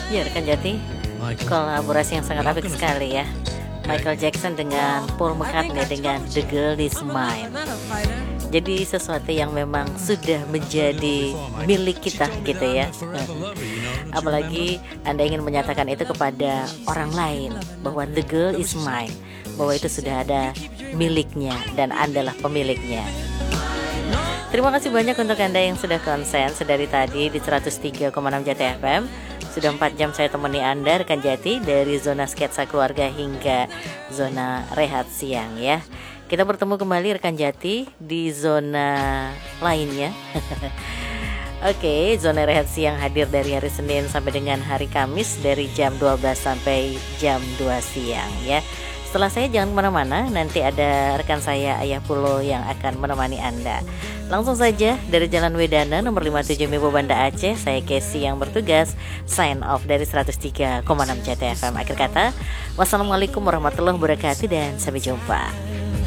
Ya rekan Jati, kolaborasi yang sangat apik sekali ya. Michael Jackson dengan Paul McCartney dengan The Girl Is Mine. Jadi sesuatu yang memang sudah menjadi milik kita gitu ya. Apalagi Anda ingin menyatakan itu kepada orang lain, bahwa the girl is mine, bahwa itu sudah ada miliknya dan Andalah pemiliknya. Terima kasih banyak untuk Anda yang sudah konsen sedari tadi di 103,6 Jati FM. Sudah 4 jam saya temani Anda rekan Jati, dari zona sketsa keluarga hingga zona rehat siang ya. Kita bertemu kembali rekan Jati di zona lainnya. Oke, zona rehat siang hadir dari hari Senin sampai dengan hari Kamis dari jam 12 sampai jam 2 siang ya. Setelah saya jangan kemana-mana, nanti ada rekan saya Ayah Pulo yang akan menemani Anda. Langsung saja dari Jalan Wedana nomor 57 Mibo Banda Aceh, saya Casey yang bertugas sign off dari 103,6 Jati FM. Akhir kata, wassalamualaikum warahmatullahi wabarakatuh dan sampai jumpa.